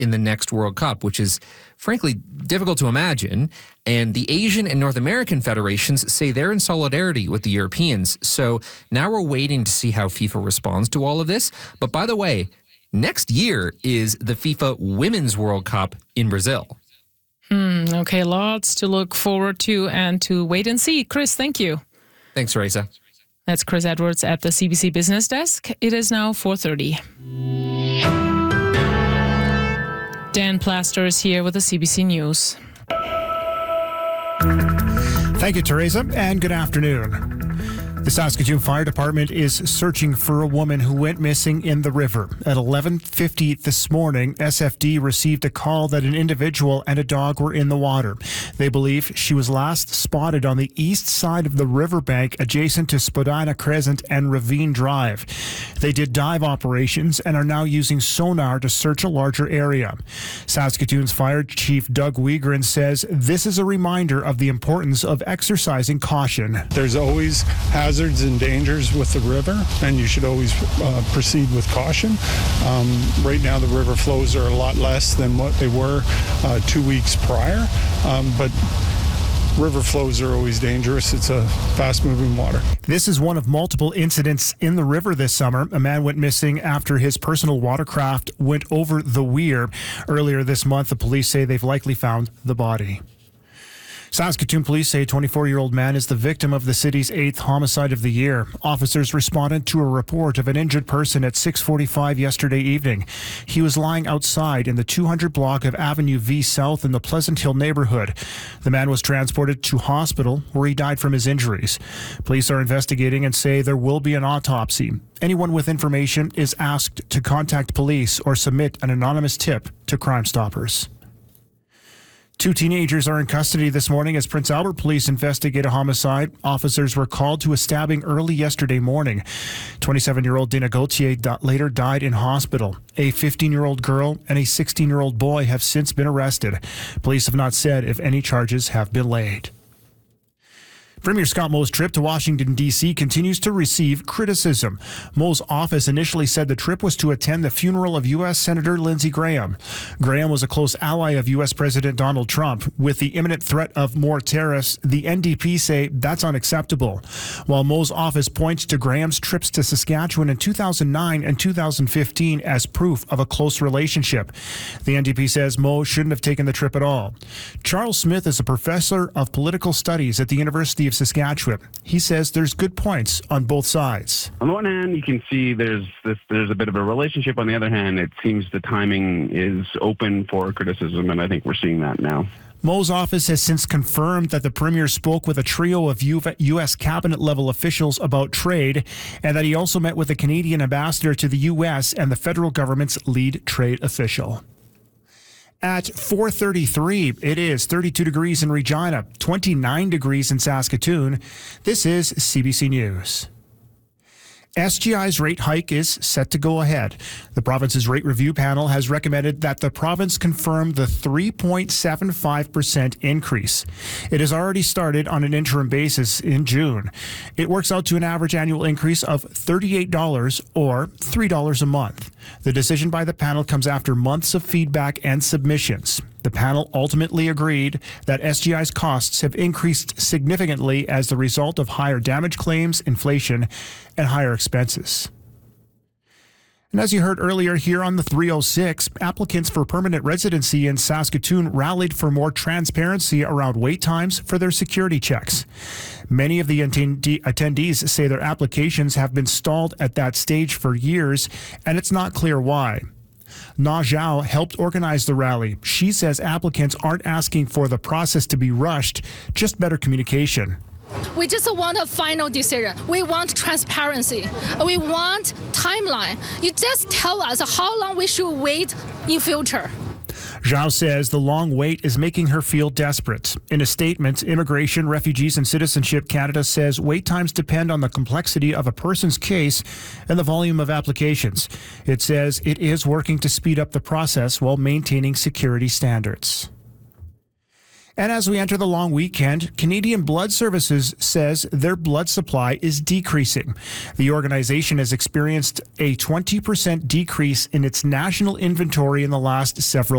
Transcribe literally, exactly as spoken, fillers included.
in the next World Cup, which is frankly difficult to imagine. And the Asian and North American federations say they're in solidarity with the Europeans. So now we're waiting to see how FIFA responds to all of this. But by the way, next year is the FIFA Women's World Cup in Brazil. Hmm, okay, lots to look forward to and to wait and see. Chris, thank you. Thanks, Raisa. That's Chris Edwards at the C B C Business Desk. It is now four thirty. Dan Plaster is here with the C B C News. Thank you, Teresa, and good afternoon. The Saskatoon Fire Department is searching for a woman who went missing in the river. At eleven fifty this morning, S F D received a call that an individual and a dog were in the water. They believe she was last spotted on the east side of the riverbank adjacent to Spadina Crescent and Ravine Drive. They did dive operations and are now using sonar to search a larger area. Saskatoon's Fire Chief Doug Wiegren says this is a reminder of the importance of exercising caution. There's always hazards and dangers with the river, and you should always uh, proceed with caution. Um, right now the river flows are a lot less than what they were uh, two weeks prior, um, but river flows are always dangerous. It's a fast-moving water. This is one of multiple incidents in the river this summer. A man went missing after his personal watercraft went over the weir. Earlier this month, the police say they've likely found the body. Saskatoon police say a twenty-four-year-old man is the victim of the city's eighth homicide of the year. Officers responded to a report of an injured person at six forty-five yesterday evening. He was lying outside in the two hundred block of Avenue V South in the Pleasant Hill neighborhood. The man was transported to hospital where he died from his injuries. Police are investigating and say there will be an autopsy. Anyone with information is asked to contact police or submit an anonymous tip to Crime Stoppers. Two teenagers are in custody this morning as Prince Albert police investigate a homicide. Officers were called to a stabbing early yesterday morning. twenty-seven-year-old Dina Gauthier later died in hospital. A fifteen-year-old girl and a sixteen-year-old boy have since been arrested. Police have not said if any charges have been laid. Premier Scott Moe's trip to Washington, D C continues to receive criticism. Moe's office initially said the trip was to attend the funeral of U S Senator Lindsey Graham. Graham was a close ally of U S President Donald Trump. With the imminent threat of more tariffs, the N D P say that's unacceptable. While Moe's office points to Graham's trips to Saskatchewan in two thousand nine and two thousand fifteen as proof of a close relationship. The N D P says Moe shouldn't have taken the trip at all. Charles Smith is a professor of political studies at the University of Saskatchewan. He says there's good points on both sides. On the one hand, you can see there's this, there's a bit of a relationship. On the other hand, it seems the timing is open for criticism, and I think we're seeing that now. Moe's office has since confirmed that the Premier spoke with a trio of U S cabinet-level officials about trade, and that he also met with the Canadian ambassador to the U S and the federal government's lead trade official. At four thirty-three, it is thirty-two degrees in Regina, twenty-nine degrees in Saskatoon. This is C B C News. S G I's rate hike is set to go ahead. The province's rate review panel has recommended that the province confirm the three point seven five percent increase. It has already started on an interim basis in June. It works out to an average annual increase of thirty-eight dollars or three dollars a month. The decision by the panel comes after months of feedback and submissions. The panel ultimately agreed that S G I's costs have increased significantly as the result of higher damage claims, inflation, and higher expenses. And as you heard earlier here on the three oh six, applicants for permanent residency in Saskatoon rallied for more transparency around wait times for their security checks. Many of the attendee- attendees say their applications have been stalled at that stage for years, and it's not clear why. Na Zhao helped organize the rally. She says applicants aren't asking for the process to be rushed, just better communication. We just want a final decision. We want transparency. We want timeline. You just tell us how long we should wait in future. Zhao says the long wait is making her feel desperate. In a statement, Immigration, Refugees and Citizenship Canada says wait times depend on the complexity of a person's case and the volume of applications. It says it is working to speed up the process while maintaining security standards. And as we enter the long weekend, Canadian Blood Services says their blood supply is decreasing. The organization has experienced a twenty percent decrease in its national inventory in the last several